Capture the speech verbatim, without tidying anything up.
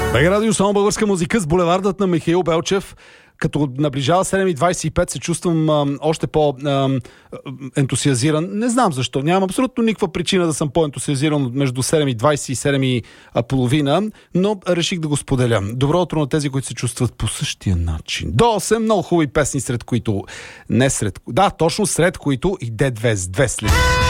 Бега радио, само българска музика с булевардът на Михаил Белчев. Като наближава седем и двайсет и пет се чувствам а, още по-ентусиазиран. Не знам защо. Нямам абсолютно никаква причина да съм по-ентусиазиран между седем и двайсет и седем и половина, но реших да го споделя. Добро утро на тези, които се чувстват по същия начин. До осем много хубави песни, сред които... Не сред... Да, точно сред които и Д две с две след.